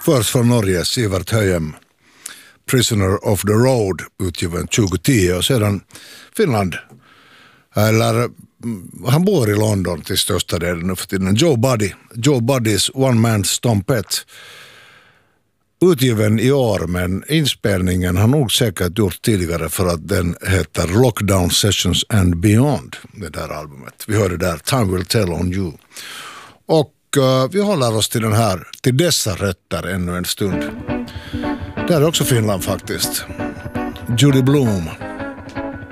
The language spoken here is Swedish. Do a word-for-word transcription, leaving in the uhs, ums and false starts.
Först från Norge, Sivert Höjem, Prisoner of the Road, utgiven tjugo-tio, och sedan Finland, eller han bor i London till största delen nu för tiden, Joe Buddy, Joe Buddys One Man Stompet, utgiven i år, men inspelningen har nog säkert gjort tidigare för att den heter Lockdown Sessions and Beyond, det där albumet. Vi hörde där Time Will Tell on You. Och uh, vi håller oss till den här, till dessa rötter ännu en stund. Det är också Finland faktiskt. Judy Bloom.